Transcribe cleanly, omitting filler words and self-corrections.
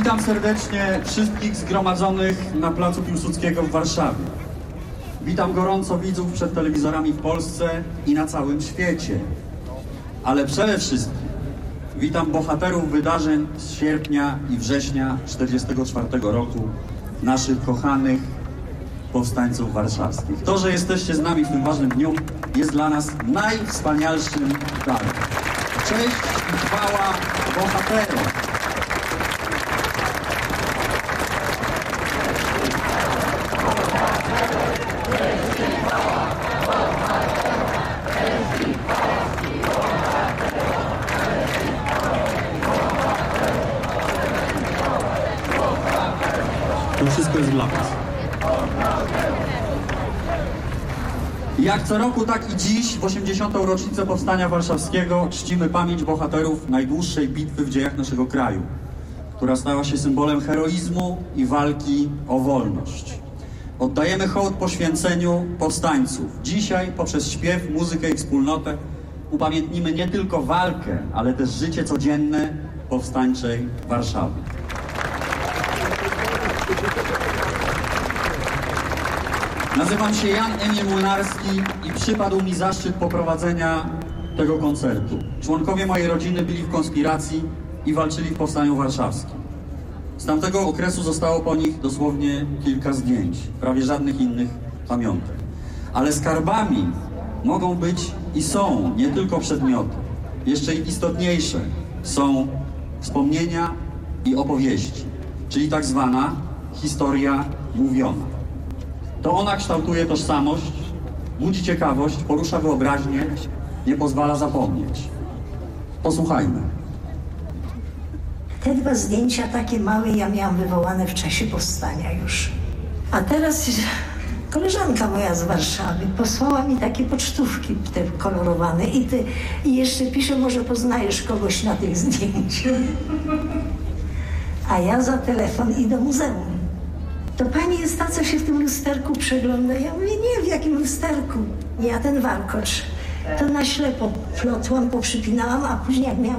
Witam serdecznie wszystkich zgromadzonych na placu Piłsudskiego w Warszawie. Witam gorąco widzów przed telewizorami w Polsce i na całym świecie. Ale przede wszystkim witam bohaterów wydarzeń z sierpnia i września 1944 roku, naszych kochanych powstańców warszawskich. To, że jesteście z nami w tym ważnym dniu, jest dla nas najwspanialszym darem. Cześć i chwała bohaterom! To wszystko jest dla was. Jak co roku, tak i dziś, w 80. rocznicę Powstania Warszawskiego, czcimy pamięć bohaterów najdłuższej bitwy w dziejach naszego kraju, która stała się symbolem heroizmu i walki o wolność. Oddajemy hołd poświęceniu powstańców. Dzisiaj poprzez śpiew, muzykę i wspólnotę upamiętnimy nie tylko walkę, ale też życie codzienne powstańczej Warszawy. Nazywam się Jan Emil Młynarski i przypadł mi zaszczyt poprowadzenia tego koncertu. Członkowie mojej rodziny byli w konspiracji i walczyli w Powstaniu Warszawskim. Z tamtego okresu zostało po nich dosłownie kilka zdjęć, prawie żadnych innych pamiątek. Ale skarbami mogą być i są nie tylko przedmioty. Jeszcze istotniejsze są wspomnienia i opowieści, czyli tak zwana historia mówiona. To ona kształtuje tożsamość, budzi ciekawość, porusza wyobraźnię, nie pozwala zapomnieć. Posłuchajmy. Te dwa zdjęcia takie małe ja miałam wywołane w czasie powstania już. A teraz koleżanka moja z Warszawy posłała mi takie pocztówki te kolorowane i jeszcze pisze, może poznajesz kogoś na tych zdjęciach. A ja za telefon i do muzeum. To pani jest ta, co się w tym lusterku przegląda. Ja mówię, nie, w jakim lusterku? Ja ten warkocz. To na ślepo plotłam, poprzypinałam, a później jak miałam